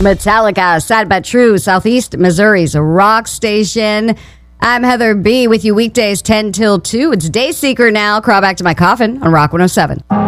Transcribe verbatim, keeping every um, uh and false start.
Metallica, Sad But True, Southeast Missouri's rock station. I'm Heather B. with you weekdays ten till two. It's Dayseeker now. Crawl back to my coffin on Rock one oh seven.